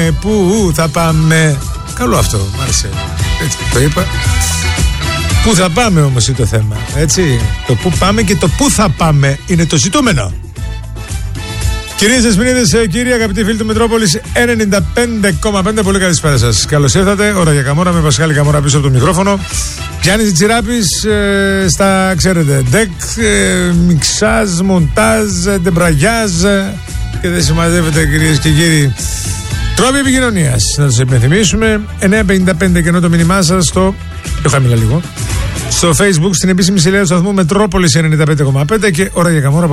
πού θα πάμε. Καλό αυτό, μ' άρεσε. Έτσι το είπα. Πού θα πάμε όμως είναι το θέμα. Έτσι. Το πού πάμε και το πού θα πάμε είναι το ζητούμενο. Κυρίες και κύριοι, αγαπητοί φίλοι του Μετρόπολης 95,5, πολύ καλησπέρα σας. Καλώς ήρθατε. Ώρα για Καμόρα με Πασχάλη Καμόρα πίσω από το μικρόφωνο. Γιάννης Τσιράπης στα, ξέρετε, ντεκ, μιξάζ, μοντάζ, ντεμπραγιάζ και δεν συμμαζεύεται, κυρίες και κύριοι. Τρόποι επικοινωνίας. Να τους υπενθυμίσουμε. 955 και ενώ το μήνυμά σας στο. Πιο χαμηλά λίγο. Στο Facebook, στην επίσημη σελίδα του σταθμού Μετρόπολης 95,5 και ώρα για Καμόρα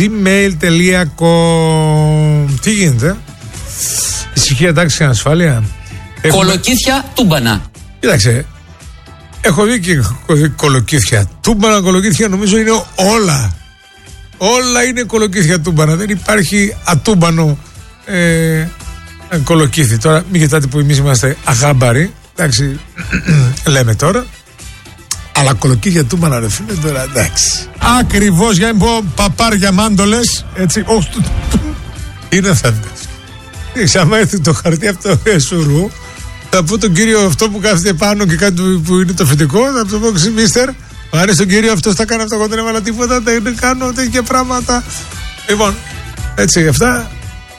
@gmail.com. Τι γίνεται, ησυχία, τάξη και ανασφάλεια. Κολοκύθια τούμπανα. Κοίταξε, έχω δει και κολοκύθια τούμπανα. Κολοκύθια νομίζω είναι όλα. Όλα είναι κολοκύθια τούμπανα. Δεν υπάρχει ατούμπανο κολοκύθι. Τώρα μην κοιτάτε που εμείς είμαστε αχάμπαροι. Εντάξει, λέμε τώρα. Αλλά κολοκύθια τούμπανα, ρε φίλε, τώρα εντάξει. Ακριβώς, για να μην πω παπάρια μάντολες. Έτσι, όχι. Είναι θαύτες. Άμα έρθει το χαρτί αυτό σουρού, θα πω τον κύριο αυτό που κάθεται πάνω και κάτι που είναι το φυτικό. Θα το πω μίστερ. Άρεσε τον κύριο αυτό, θα κάνει αυτό. Εγώ δεν έβαλα τίποτα. Δεν κάνω τέτοια πράγματα. Λοιπόν, έτσι αυτά.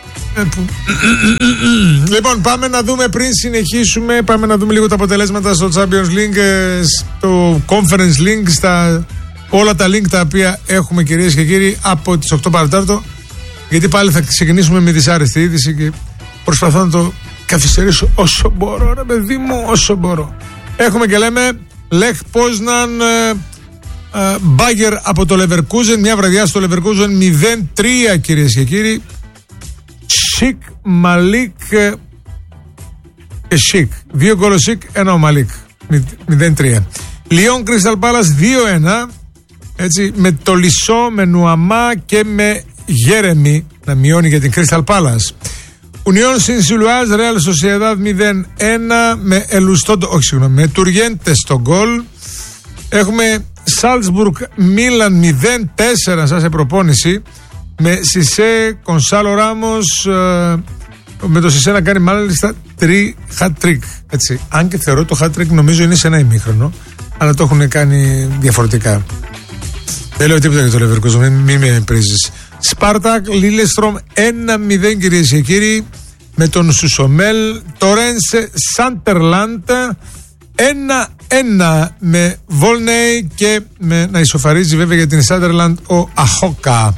Λοιπόν, πάμε να δούμε πριν συνεχίσουμε. Πάμε να δούμε λίγο τα αποτελέσματα στο Champions League, στο Conference League, στα όλα τα link τα οποία έχουμε, κυρίες και κύριοι, από τις 8 παρατάρτο. Γιατί πάλι θα ξεκινήσουμε με δυσάρεστη είδηση και προσπαθώ να το καθυστερήσω όσο μπορώ, ρε παιδί μου, όσο μπορώ. Έχουμε και λέμε Λεχ Πόσναν Μπάγκερ από το Leverkusen. Μια βραδιά στο Leverkusen 0-3, κυρίες και κύριοι. Σικ, Μαλίκ και Σικ. 2 γκολ ο Σικ, 1 ο Μαλίκ. 0-3. Λιόν Κρίσταλ Πάλας 2-1. Έτσι, με το Λισό, με Νουαμά και με Γέρεμι να μειώνει για την Κρίσταλ Πάλας. Ουνιόν Σινσιλουάζ, Ρεάλ Σοσιεδάδ 0-1 με Ελουστόντο, όχι συγγνώμη, με Τουριέντε στο γκολ. Έχουμε Σάλτσμπουργκ Μίλαν 0-4 σαν σε προπόνηση. Με Σισέ, Κονσάλο Ράμος, με το Σισέ να κάνει μάλιστα hat-trick. Έτσι. Αν και θεωρώ το hat-trick νομίζω είναι σε ένα ημίχρονο, αλλά το έχουν κάνει διαφορετικά. Δεν λέω τίποτα για το Leverkusen, μην με πρίζεις. Σπάρτακ, Λίλεστρομ 1-0, κυρίες και κύριοι, με τον Σουσομέλ. Τορένσε, Σάντερλαντ 1-1 με Βόλνεϊ και με να ισοφαρίζει βέβαια για την Σάντερλαντ ο Αχόκα.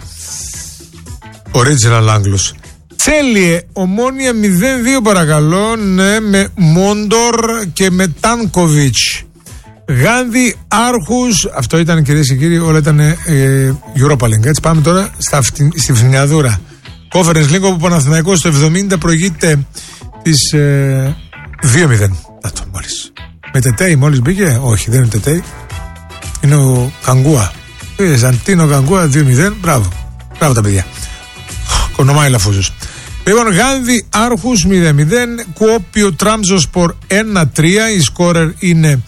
Original Anglos. Τσέλιε, Ομόνια 0-2 παρακαλώ, ναι, με Μόντορ και με Τάνκοβιτς. Γάνδη, Άρχους, αυτό ήταν, κυρίες και κύριοι, όλα ήταν Europa League. Έτσι πάμε τώρα στη Φθινιαδούρα. Conference League, όπου ο Παναθηναϊκός στο 70 προηγείται της 2-0. Να το μόλις. Με Τετέι μόλις μπήκε, όχι δεν είναι Τετέι, είναι ο Καγκούα. Ζαντίνο Καγκούα 2-0, μπράβο. Μπράβο τα παιδιά. Κονομάει λαφούζους. Λοιπόν, Γάνδη Άρχους 0-0. Κουόπιο Τραμζοσπορ 1-3. Η σκόρερ είναι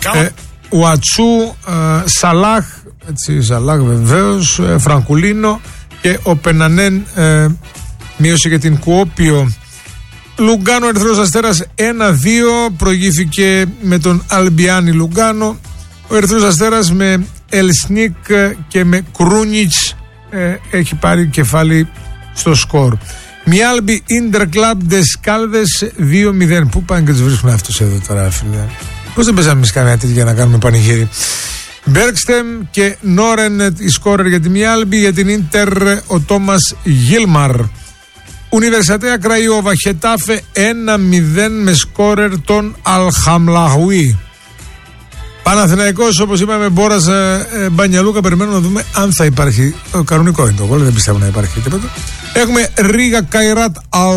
Ουατσού, Σαλάχ, έτσι, Σαλάχ βεβαίως, Φραγκουλίνο και ο Πενανέν μείωσε για την Κουόπιο. Λουγκάνο Ερυθρός Αστέρας 1-2. Προηγήθηκε με τον Αλμπιάνι Λουγκάνο. Ο Ερυθρός Αστέρας με Ελσνίκ και με Κρούνιτς έχει πάρει κεφάλι στο σκορ. Μιάλμπι Ίντερ Κλαμπ Ντεσκάλδες 2-0. Πού πάνε και τους βρίσκουν αυτούς εδώ τώρα, φίλε? Πώς δεν πέσαμε εμείς κανένα τέτοια για να κάνουμε πανηγύρι? Μπέρκστεμ και Νόρεν η σκόρερ για τη Μιάλμπι. Για την Ίντερ ο Τόμας Γίλμαρ. Ουνιβερσατέα Κραϊόβα Χετάφε 1-0 με σκόρερ τον Αλχαμλαχουί. Παναθηναϊκός, όπως είπαμε, Μπόρας Μπανιαλούκα. Περιμένουμε να δούμε αν θα υπάρχει. Κανονικό είναι το γκολ, δεν πιστεύω να υπάρχει τίποτα. Έχουμε Ρίγα Καϊράτ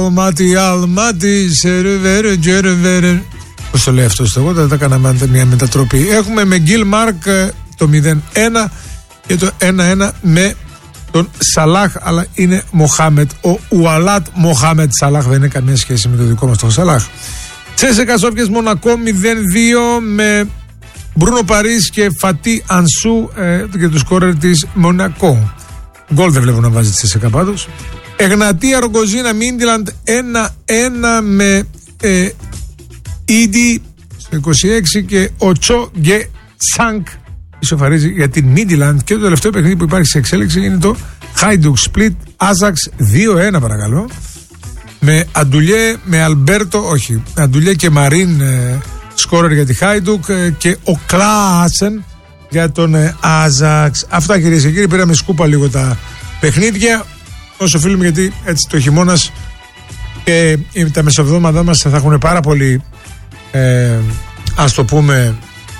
Αλμάτι Σερβέρ Τζερβέρ. Πώς το λέει αυτό στο εγώ, θα κάναμε μια μετατροπή. Έχουμε με Γκίλ Μάρκ το 0-1 και το 1-1 με τον Σαλάχ, αλλά είναι Μοχάμετ. Ο Ουαλάτ Μοχάμετ Σαλάχ, δεν είναι καμία σχέση με το δικό μας τον Σαλάχ. Τσέσεκα Σόφιας Μονακό 0-2 με Μπρούνο Παρίς και Φατί Ανσού και του σκόρερ της Μονακό. Γκολ δεν βλέπω να βάζει Τσέσεκα πάντως. Εγνατία Ρογκοζίνα Μίντιλαντ 1-1 με Ίντι στο 26 και ο Τσο Γκε Τσάνκ ισοφαρίζει για την Μίντιλαντ. Και το τελευταίο παιχνίδι που υπάρχει σε εξέλιξη είναι το Χάιντουκ Σπλίτ Άζαξ 2-1 παρακαλώ, με Αντουλιέ, με Αλμπέρτο, όχι, Αντουλιέ και Μαρίν σκόρερ για τη Χάιντουκ και ο Κλάσεν για τον Άζαξ. Αυτά κυρίες και κύριοι, πήραμε σκούπα λίγο τα παιχνίδια όσο οφείλουμε, γιατί έτσι το χειμώνας και τα μεσοβδόματά μας θα έχουν πάρα πολύ ας το πούμε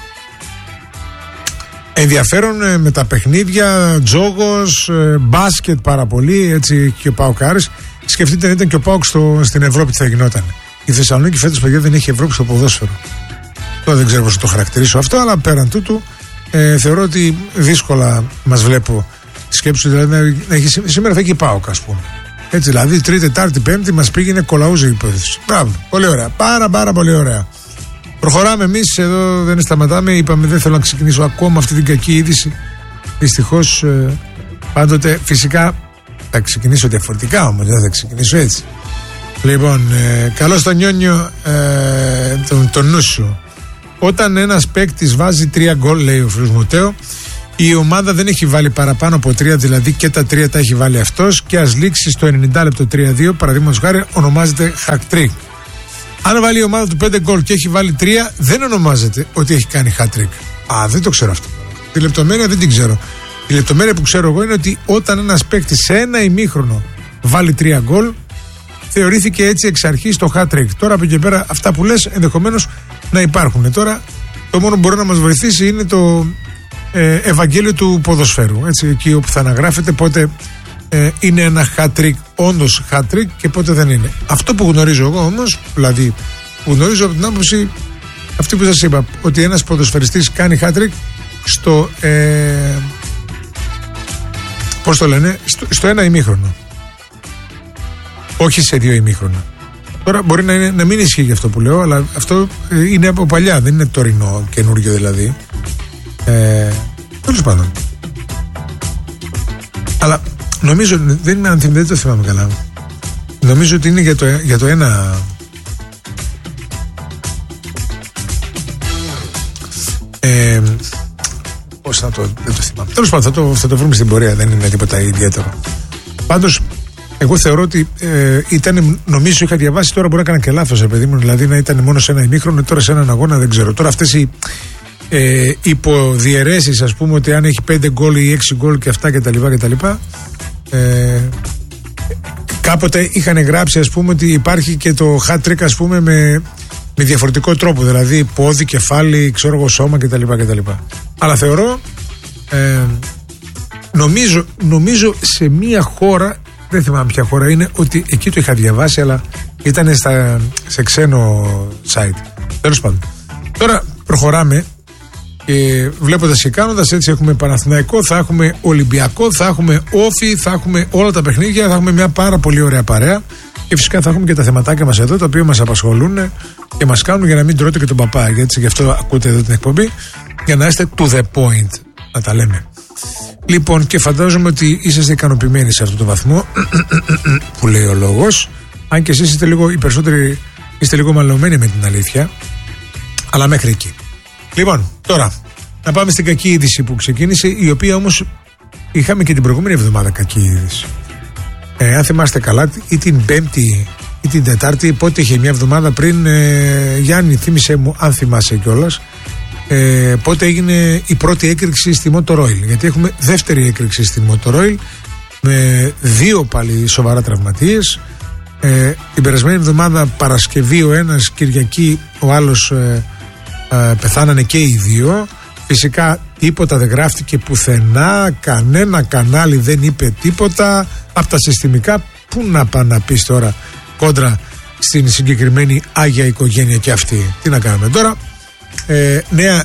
ενδιαφέρον με τα παιχνίδια, τζόγος, μπάσκετ πάρα πολύ, έτσι και ο ΠΑΟΚ Άρης. Σκεφτείτε αν ήταν και ο ΠΑΟΚ στην Ευρώπη τι θα γινόταν. Η Θεσσαλονίκη φέτος, παιδιά, δεν έχει Ευρώπη στο ποδόσφαιρο. Τώρα δεν ξέρω πώς θα το χαρακτηρίσω αυτό, αλλά πέραν τούτου θεωρώ ότι δύσκολα μας βλέπω τη σκέψη, δηλαδή να έχει, σήμερα θα έχει ΠΑΟΚ, ας πούμε. Έτσι δηλαδή, Τρίτη, Τετάρτη, Πέμπτη μας πήγαινε κολαούζη η υπόθεση. Μπράβο, πολύ ωραία. Πάρα πολύ ωραία. Προχωράμε εμείς εδώ, δεν σταματάμε. Είπαμε δεν θέλω να ξεκινήσω ακόμα αυτή την κακή είδηση. Δυστυχώς πάντοτε φυσικά θα ξεκινήσω διαφορετικά, όμως δεν θα ξεκινήσω έτσι. Λοιπόν, καλώς τον Νιόνιο τον νου σου. Όταν ένας παίκτης βάζει 3 γκολ, λέει ο φίλος Μουτέο, η ομάδα δεν έχει βάλει παραπάνω από 3, δηλαδή και τα 3 τα έχει βάλει αυτός, και ας λήξει στο 90 λεπτό 3-2, παραδείγματος χάρη, ονομάζεται hack trick. Αν βάλει η ομάδα του 5 γκολ και έχει βάλει 3, δεν ονομάζεται ότι έχει κάνει hat trick. Α, δεν το ξέρω αυτό. Τη λεπτομέρεια δεν την ξέρω. Η λεπτομέρεια που ξέρω εγώ είναι ότι όταν ένας παίκτης σε ένα ημίχρονο βάλει 3 γκολ, θεωρήθηκε έτσι εξ αρχής το hat trick. Τώρα από εκεί πέρα αυτά που λες ενδεχομένως να υπάρχουν. Τώρα το μόνο που μπορεί να μας βοηθήσει είναι το Ευαγγέλιο του ποδοσφαίρου. Έτσι, εκεί όπου θα αναγράφεται πότε είναι ένα hat trick, όντως hat trick, και πότε δεν είναι. Αυτό που γνωρίζω εγώ όμως, δηλαδή που γνωρίζω από την άποψη αυτή που σας είπα, ότι ένας ποδοσφαιριστής κάνει hat trick στο πώς το λένε, στο ένα ημίχρονο, όχι σε 2 ημίχρονα. Τώρα μπορεί να μην ισχύει για αυτό που λέω, αλλά αυτό είναι από παλιά, δεν είναι τωρινό, καινούργιο δηλαδή. Τέλος πάντων. Αλλά νομίζω, δεν το θυμάμαι καλά. Νομίζω ότι είναι για το ένα. Πώς δεν το θυμάμαι. Τέλος πάντων, θα το βρούμε στην πορεία, δεν είναι τίποτα ιδιαίτερο. Πάντως, εγώ θεωρώ ότι νομίζω είχα διαβάσει, τώρα μπορεί να έκανα και λάθος, παιδί μου, δηλαδή να ήταν μόνο σε ένα ημίχρονο, τώρα σε έναν αγώνα δεν ξέρω. Τώρα αυτές οι υποδιαιρέσεις, ας πούμε, ότι αν έχει 5 γκολ ή 6 γκολ και αυτά κτλ. Κάποτε είχαν γράψει, ας πούμε, ότι υπάρχει και το hat trick, ας πούμε, με διαφορετικό τρόπο, δηλαδή πόδι, κεφάλι, ξέρω εγώ, σώμα κτλ. Αλλά θεωρώ, νομίζω σε μία χώρα, δεν θυμάμαι ποια χώρα είναι, ότι εκεί το είχα διαβάσει, αλλά ήταν σε ξένο site. Τέλος πάντων. Τώρα προχωράμε και βλέποντας και κάνοντας, έτσι έχουμε Παναθηναϊκό, θα έχουμε Ολυμπιακό, θα έχουμε Όφι, θα έχουμε όλα τα παιχνίδια, θα έχουμε μια πάρα πολύ ωραία παρέα και φυσικά θα έχουμε και τα θεματάκια μας εδώ, τα οποία μας απασχολούν και μας κάνουν για να μην τρώτε και τον παπά, έτσι, γι' αυτό ακούτε εδώ την εκπομπή, για να είστε to the point, να τα λέμε. Λοιπόν, και φαντάζομαι ότι είσαστε ικανοποιημένοι σε αυτό το βαθμό που λέει ο λόγος, αν και εσείς είστε λίγο, οι περισσότεροι είστε λίγο μαλωμένοι με την αλήθεια, αλλά μέχρι εκεί. Λοιπόν, τώρα να πάμε στην κακή είδηση που ξεκίνησε, η οποία όμως είχαμε και την προηγούμενη εβδομάδα κακή είδηση. Αν θυμάστε καλά, ή την Πέμπτη ή την Τετάρτη, πότε είχε, μια εβδομάδα πριν, Γιάννη, θύμισε μου αν θυμάσαι κιόλας, πότε έγινε η πρώτη έκρηξη στη Motoroil, γιατί έχουμε δεύτερη έκρηξη στη Motoroil με 2 πάλι σοβαρά τραυματίες. Την περασμένη εβδομάδα Παρασκευή ο ένας, Κυριακή ο άλλος, πεθάνανε και οι 2. Φυσικά τίποτα δεν γράφτηκε πουθενά, κανένα κανάλι δεν είπε τίποτα από τα συστημικά. Πού να πάει να πεις τώρα κόντρα στην συγκεκριμένη άγια οικογένεια και αυτή. Τι να κάνουμε τώρα. Νέα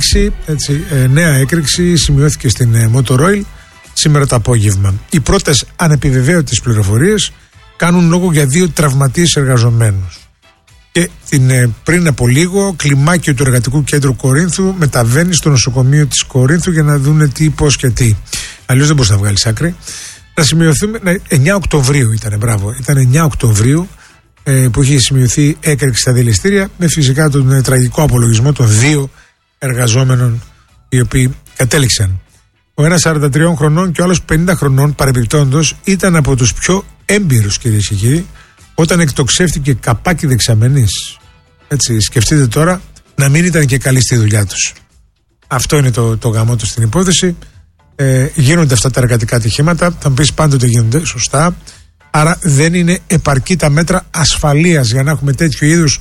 έκρηξη σημειώθηκε στην Motoroil σήμερα το απόγευμα. Οι πρώτες ανεπιβεβαίωτες πληροφορίες κάνουν λόγο για 2 τραυματίες εργαζομένους. Και πριν από λίγο, κλιμάκιο του Εργατικού Κέντρου Κορίνθου μεταβαίνει στο νοσοκομείο της Κορίνθου για να δούνε τι, πώς και τι. Αλλιώς δεν μπορείς να βγάλεις άκρη. να σημειωθούμε. 9 Οκτωβρίου ήταν, μπράβο. Ήταν 9 Οκτωβρίου που είχε σημειωθεί έκρηξη στα δηληστήρια, με φυσικά τον τραγικό απολογισμό των 2 εργαζόμενων οι οποίοι κατέληξαν. Ο ένας 43 χρονών και ο άλλος 50 χρονών, παρεμπιπτόντως, ήταν από τους πιο έμπειρους, κυρίες και κύριοι, όταν εκτοξεύτηκε καπάκι δεξαμενής. Έτσι, σκεφτείτε τώρα να μην ήταν και καλή στη δουλειά τους. Αυτό είναι το γαμό του στην υπόθεση. Γίνονται αυτά τα εργατικά ατυχήματα. Θα μου πεις, πάντοτε γίνονται, σωστά. Άρα δεν είναι επαρκή τα μέτρα ασφαλείας για να έχουμε τέτοιου είδους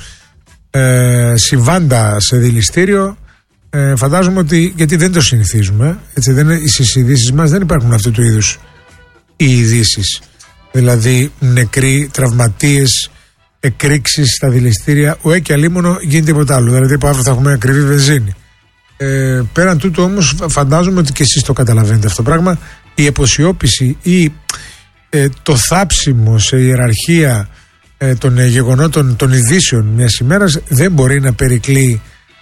συμβάντα σε δηληστήριο. Φαντάζομαι ότι, γιατί δεν το συνηθίζουμε, έτσι, στις ειδήσεις μας δεν υπάρχουν αυτού του είδους οι ειδήσεις. Δηλαδή νεκροί, τραυματίες, εκρήξεις στα δηληστήρια, και αλίμονο γίνεται τίποτα άλλο. Δηλαδή από αύριο θα έχουμε ακριβή βενζίνη. Πέραν τούτου όμως, φαντάζομαι ότι και εσείς το καταλαβαίνετε αυτό το πράγμα. Η αποσιώπηση ή το θάψιμο σε ιεραρχία των γεγονότων, των ειδήσεων μιας ημέρας δεν μπορεί να περικλεί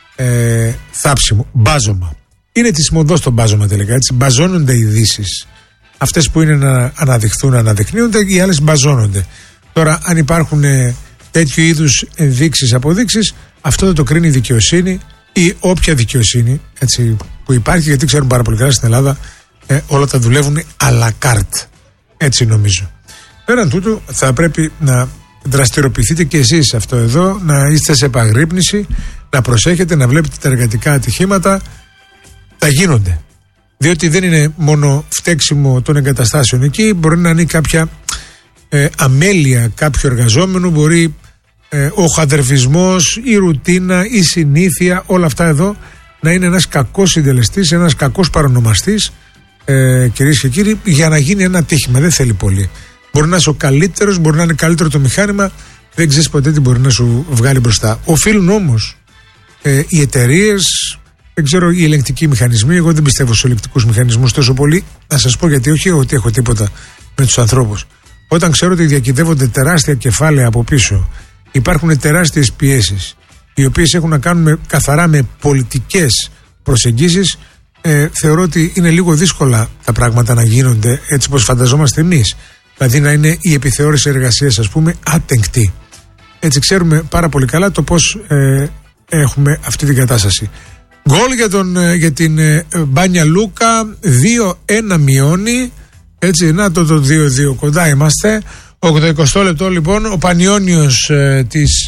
θάψιμο, μπάζωμα. Είναι της μοδός το μπάζωμα τελικά, έτσι. Μπαζώνονται οι ειδήσεις. Αυτές που είναι να αναδειχθούν, αναδεικνύονται, οι άλλες μπαζώνονται. Τώρα, αν υπάρχουν τέτοιου είδους ενδείξεις, αποδείξεις, αυτό δεν το κρίνει η δικαιοσύνη ή όποια δικαιοσύνη, έτσι, που υπάρχει, γιατί ξέρουν πάρα πολύ καλά στην Ελλάδα όλα τα δουλεύουν à la carte. Έτσι νομίζω. Πέραν τούτου, θα πρέπει να δραστηριοποιηθείτε και εσείς αυτό εδώ, να είστε σε επαγρύπνηση, να προσέχετε, να βλέπετε τα εργατικά ατυχήματα. Τα γίνονται. Διότι δεν είναι μόνο φταίξιμο των εγκαταστάσεων εκεί, μπορεί να είναι κάποια αμέλεια κάποιου εργαζόμενου, μπορεί ο χαδερφισμός, η ρουτίνα, η συνήθεια, όλα αυτά εδώ να είναι ένας κακός συντελεστής, ένας κακός παρονομαστής, κυρίες και κύριοι, για να γίνει ένα ατύχημα. Δεν θέλει πολύ. Μπορεί να είσαι ο καλύτερος, μπορεί να είναι καλύτερο το μηχάνημα, δεν ξέρεις ποτέ τι μπορεί να σου βγάλει μπροστά. Οφείλουν όμως οι εταιρείες, δεν ξέρω, οι ελεγκτικοί μηχανισμοί. Εγώ δεν πιστεύω στους ελεγκτικούς μηχανισμούς τόσο πολύ. Να σας πω γιατί, όχι ότι έχω τίποτα με τους ανθρώπους. Όταν ξέρω ότι διακυδεύονται τεράστια κεφάλαια από πίσω, υπάρχουν τεράστιες πιέσεις, οι οποίες έχουν να κάνουν καθαρά με πολιτικές προσεγγίσεις, θεωρώ ότι είναι λίγο δύσκολα τα πράγματα να γίνονται έτσι όπως φανταζόμαστε εμείς. Δηλαδή να είναι η επιθεώρηση εργασίας, ας πούμε, άτεγκτη. Έτσι ξέρουμε πάρα πολύ καλά το πώς έχουμε αυτή την κατάσταση. Γκολ για την Μπάνια Λούκα, 2-1 μειώνει. Έτσι, να το 2-2, κοντά είμαστε. 80 λεπτό λοιπόν, ο Πανιόνιος της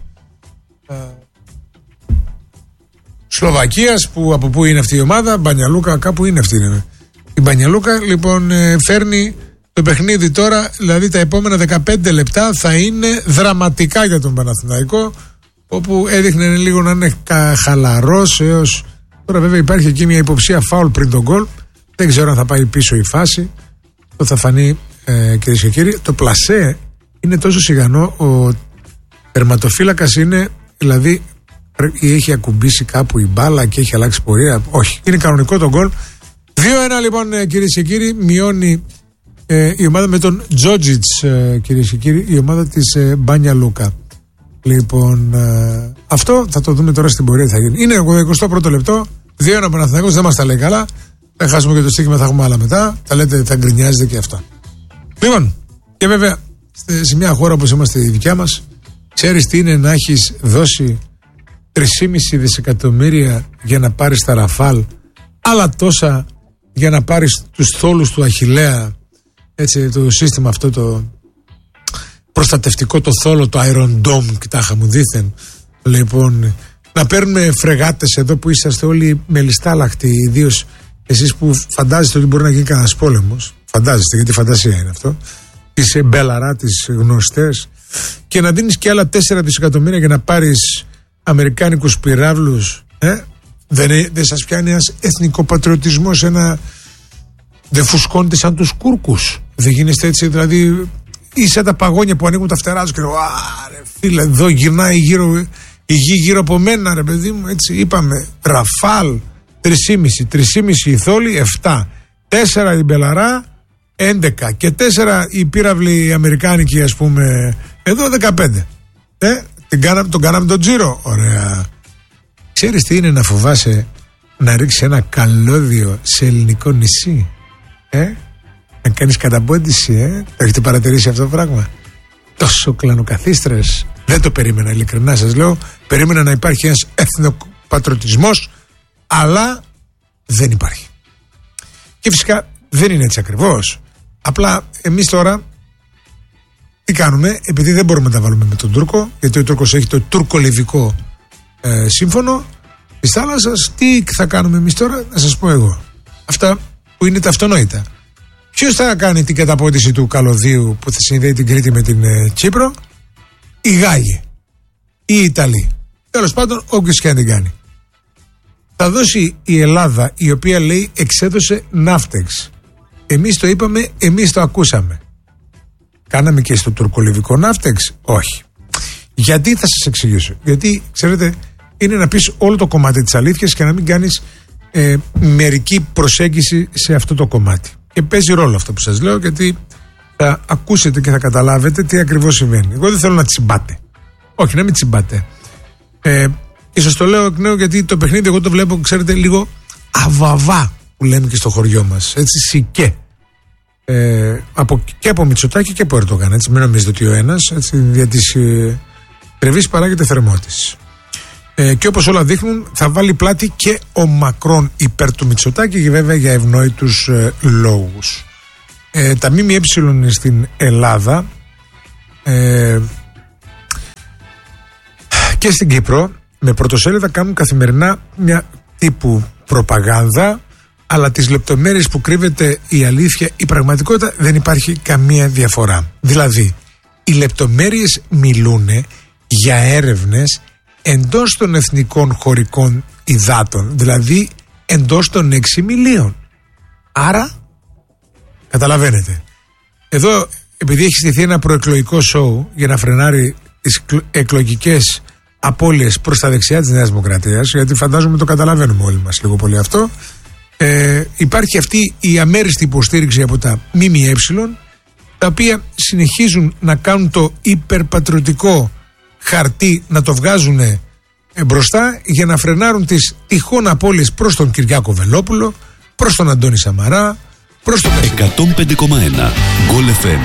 Σλοβακίας, που από πού είναι αυτή η ομάδα, Μπάνια Λούκα, κάπου είναι αυτή. Η Μπάνια Λούκα λοιπόν φέρνει το παιχνίδι τώρα, δηλαδή τα επόμενα 15 λεπτά θα είναι δραματικά για τον Παναθηναϊκό, όπου έδειχνε λίγο να είναι χαλαρός έως τώρα. Βέβαια υπάρχει εκεί μια υποψία φάουλ πριν τον γκολ, δεν ξέρω αν θα πάει πίσω η φάση, το θα φανεί, κυρίες και κύριοι. Το πλασέ είναι τόσο σιγανό, ο τερματοφύλακας είναι, δηλαδή έχει ακουμπήσει κάπου η μπάλα και έχει αλλάξει πορεία. Όχι, είναι κανονικό το γκολ. 2-1 λοιπόν, κυρίες και κύριοι, μειώνει η ομάδα με τον Τζότζιτς, κυρίες και κύριοι, η ομάδα της Μπάνια Λούκα. Λοιπόν, αυτό θα το δούμε τώρα στην πορεία, θα γίνει. Είναι 21ο λεπτό, 2-1 Παναθηναϊκός, δεν μας τα λέει καλά. Θα χάσουμε και το στοίχημα, θα έχουμε άλλα μετά. Θα λέτε, θα γκρινιάζετε και αυτά. Λοιπόν, και βέβαια, σε μια χώρα όπως είμαστε η δικιά μας, ξέρεις τι είναι να έχεις δώσει 3,5 δισεκατομμύρια για να πάρεις τα Ραφάλ, άλλα τόσα για να πάρεις τους θόλους του Αχιλλέα, έτσι, το σύστημα αυτό το προστατευτικό, το θόλο, το Iron Dome, κοιτάχα μου δήθεν. Λοιπόν, να παίρνουμε φρεγάτες εδώ που είσαστε όλοι μελιστάλαχτοι, ιδίως εσείς που φαντάζεστε ότι μπορεί να γίνει κανένας πόλεμος. Φαντάζεστε, γιατί φαντασία είναι αυτό. Τις μπέλαρα, τις γνωστές. Και να δίνεις και άλλα 4 δισεκατομμύρια για να πάρεις αμερικάνικους πυράβλους. Δεν σας πιάνει ένας εθνικοπατριωτισμός, δεν φουσκώνετε σαν τους Κούρκους. Δεν γίνεστε έτσι, δηλαδή, ή σαν τα παγόνια που ανοίγουν τα φτερά τους και λέω, ρε φίλε, εδώ γυρνάει η γη γύρω από μένα, ρε παιδί μου, έτσι. Είπαμε, Ραφάλ, 3,5 η θόλη, 7. 4 η μπελαρά, 11. Και 4 οι πύραυλοι αμερικάνικοι, ας πούμε, εδώ 15. Τον κάναμε τον τζίρο. Ωραία. Ξέρεις τι είναι να φοβάσαι να ρίξει ένα καλώδιο σε ελληνικό νησί? Να κάνεις καταπώντηση, το έχετε παρατηρήσει αυτό το πράγμα? Τόσο κλανοκαθίστρες. Δεν το περίμενα, ειλικρινά σας λέω. Περίμενα να υπάρχει ένας εθνοπατριωτισμός, αλλά δεν υπάρχει. Και φυσικά δεν είναι έτσι ακριβώς. Απλά εμείς τώρα τι κάνουμε? Επειδή δεν μπορούμε να τα βάλουμε με τον Τούρκο, γιατί ο Τούρκος έχει το τουρκο-λιβικό σύμφωνο της θάλασσας, τι θα κάνουμε εμείς τώρα? Να σας πω εγώ. Αυτά που είναι τα αυτονόητα. Ποιος θα κάνει την καταπώντηση του καλωδίου που θα συνδέει την Κρήτη με την Κύπρο? Οι Γάλλοι, οι Ιταλοί. Τέλος πάντων, όποιος και αν την κάνει. Θα δώσει η Ελλάδα, η οποία λέει εξέδωσε ναύτεξ. Εμείς το είπαμε, εμείς το ακούσαμε. Κάναμε και στο τουρκολιβικό ναύτεξ? Όχι. Γιατί? Θα σας εξηγήσω. Γιατί, ξέρετε, είναι να πεις όλο το κομμάτι της αλήθειας και να μην κάνεις μερική προσέγγιση σε αυτό το κομμάτι. Και παίζει ρόλο αυτό που σας λέω, γιατί θα ακούσετε και θα καταλάβετε τι ακριβώς συμβαίνει. Εγώ δεν θέλω να τσιμπάτε. Όχι, να μην τσιμπάτε. Και σας το λέω εκ νέου, γιατί το παιχνίδι εγώ το βλέπω, ξέρετε, λίγο αβαβά, που λέμε και στο χωριό μας. Έτσι, σικέ. Και από Μητσοτάκη και από Ερντογάν. Έτσι, μην νομίζετε ότι ο ένας, έτσι, δια της τρεβής παράγεται θερμότης. Και όπως όλα δείχνουν, θα βάλει πλάτη και ο Μακρόν υπέρ του Μητσοτάκη, και βέβαια για ευνόητους λόγους. Τα ΜΜΕ στην Ελλάδα και στην Κύπρο με πρωτοσέλιδα κάνουν καθημερινά μια τύπου προπαγάνδα, αλλά τις λεπτομέρειες που κρύβεται η αλήθεια, η πραγματικότητα, δεν υπάρχει καμία διαφορά. Δηλαδή, οι λεπτομέρειες μιλούν για έρευνες εντός των εθνικών χωρικών υδάτων, δηλαδή εντός των 6 μιλίων. Άρα, καταλαβαίνετε, εδώ επειδή έχει στηθεί ένα προεκλογικό σοου για να φρενάρει τις εκλογικές απώλειες προς τα δεξιά της Νέας Δημοκρατίας, γιατί φαντάζομαι το καταλαβαίνουμε όλοι μας λίγο πολύ αυτό, υπάρχει αυτή η αμέριστη υποστήριξη από τα ΜΜΕ, τα οποία συνεχίζουν να κάνουν το υπερπατριωτικό χαρτί, να το βγάζουν μπροστά για να φρενάρουν τις τυχόν απώλειες προς τον Κυριάκο Βελόπουλο, προς τον Αντώνη Σαμαρά, προς τον 105,1 Goal FM.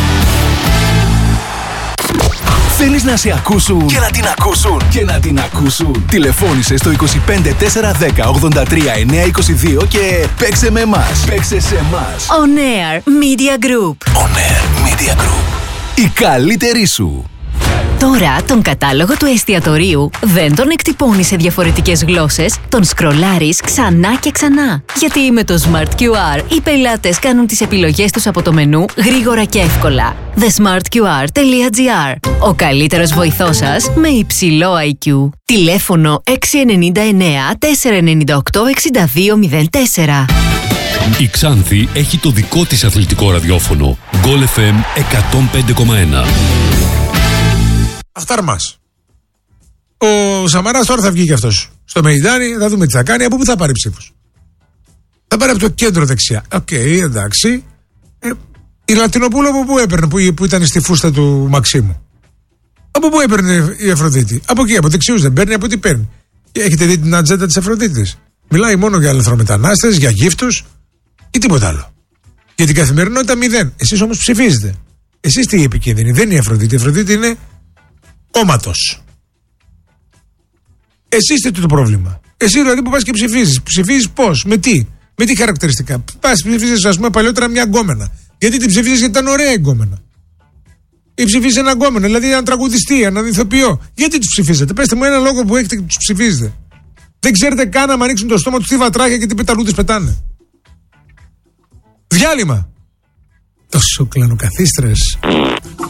Θέλεις να σε ακούσουν και να την ακούσουν και να την ακούσουν? Τηλεφώνησε στο 25 410 83 922 και παίξε με εμάς. Παίξε σε εμάς. On Air Media Group. On Air Media Group. Η καλύτερη σου. Τώρα τον κατάλογο του εστιατορίου δεν τον εκτυπώνεις σε διαφορετικές γλώσσες, τον σκρολάρεις ξανά και ξανά. Γιατί με το Smart QR οι πελάτες κάνουν τις επιλογές τους από το μενού γρήγορα και εύκολα. thesmartqr.gr. Ο καλύτερος βοηθός σας με υψηλό IQ. Τηλέφωνο 699 498 6204. Η Ξάνθη έχει το δικό της αθλητικό ραδιόφωνο. Goal FM 105,1. Αυτάρμας. Ο Σαμαράς τώρα θα βγει και αυτός στο Μεϊντάνι, θα δούμε τι θα κάνει. Από πού θα πάρει ψήφους? Θα πάρει από το κέντρο δεξιά. Οκ, εντάξει. Η Λατινοπούλου από πού έπαιρνε, που ήταν στη φούστα του Μαξίμου? Από πού έπαιρνε η Αφροδίτη? Από εκεί, από δεξιούς δεν παίρνει, από τι παίρνει? Έχετε δει την ατζέντα της Αφροδίτης? Μιλάει μόνο για ελευθερομετανάστες, για γύφτους ή τίποτα άλλο. Για την καθημερινότητα 0. Εσείς όμως ψηφίζετε. Εσείς τι επικίνδυνοι? Δεν είναι η Αφροδίτη. Η Αφροδίτη είναι όματος. Εσύ είστε το πρόβλημα. Εσύ δηλαδή που πας και ψηφίζεις. Ψηφίζεις πώς, με τι χαρακτηριστικά? Πας ψηφίζεις, ας πούμε, παλιότερα μια γκόμενα. Γιατί την ψηφίζεις? Γιατί ήταν ωραία η γκόμενα. Ή ψηφίζεις έναν γκόμενο, δηλαδή έναν τραγουδιστή, έναν ηθοποιό. Γιατί τους ψηφίζετε? Πέστε μου ένα λόγο που έχετε και τους ψηφίζετε. Δεν ξέρετε καν να ανοίξουν το στόμα τους τι βατράχια και τι πεταλούδες πετάνε. Διάλειμμα. Τόσο κλανοκαθίστρες.